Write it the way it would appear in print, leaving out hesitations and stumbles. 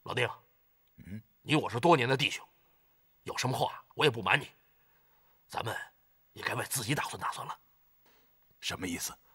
老丁，你我是多年的弟兄，有什么话我也不瞒你，咱们也该为自己打算打算了。 什么意思？